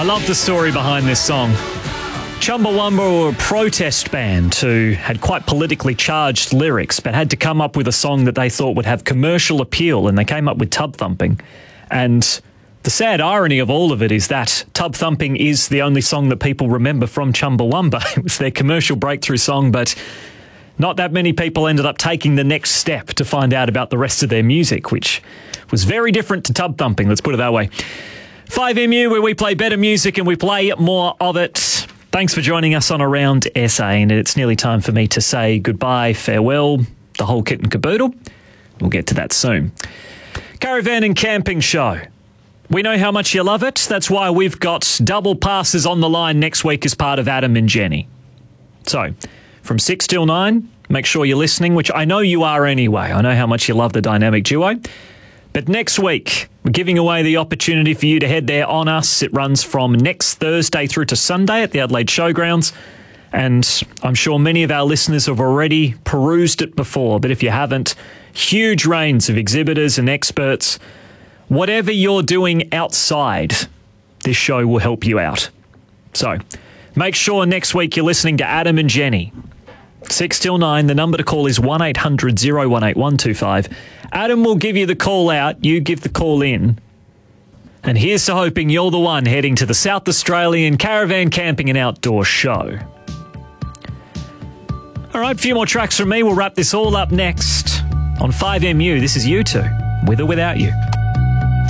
love the story behind this song. Chumbawamba were a protest band who had quite politically charged lyrics, but had to come up with a song that they thought would have commercial appeal, and they came up with Tub Thumping. And the sad irony of all of it is that Tub Thumping is the only song that people remember from Chumbawamba. It was their commercial breakthrough song, but not that many people ended up taking the next step to find out about the rest of their music, which was very different to Tub Thumping, let's put it that way. 5MU, where we play better music and we play more of it. Thanks for joining us on Around SA, and it's nearly time for me to say goodbye, farewell, the whole kit and caboodle. We'll get to that soon. Caravan and Camping Show. We know how much you love it. That's why we've got double passes on the line next week as part of Adam and Jenny. So, from 6 till 9, make sure you're listening, which I know you are anyway. I know how much you love the dynamic duo. But next week, we're giving away the opportunity for you to head there on us. It runs from next Thursday through to Sunday at the Adelaide Showgrounds. And I'm sure many of our listeners have already perused it before. But if you haven't, huge range of exhibitors and experts. Whatever you're doing outside, this show will help you out. So make sure next week you're listening to Adam and Jenny. 6 till 9, the number to call is 1800 018 125. Adam will give you the call out, you give the call in. And here's to hoping you're the one heading to the South Australian Caravan Camping and Outdoor Show. All right, a few more tracks from me. We'll wrap this all up next on 5MU. This is U2, with or without you.